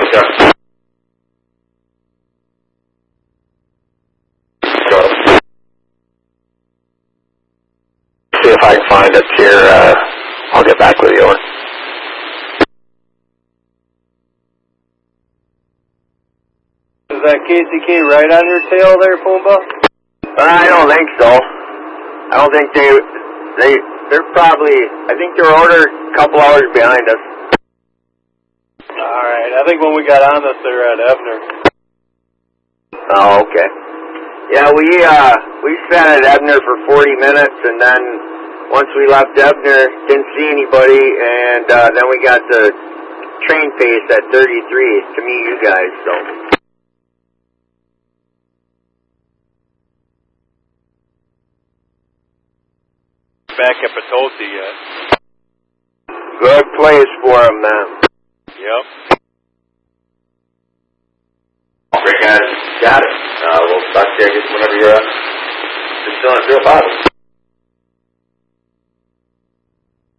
Jeff. See if I can find it here. I'll get back with you. Is that KCK right on your tail there, Pumbaa? I don't think so. I don't think they're probably, I think they're ordered a couple hours behind us. Alright, I think when we got on this, they were at Ebner. Oh, okay. Yeah, we spent at Ebner for 40 minutes, and then once we left Ebner, didn't see anybody, and then we got the train pace at 33 to meet you guys, so. Back at Potosi yet. Good place for him, man. Yep. Great, guys. Got it. We'll talk to you, I guess, whenever you're just still on 05.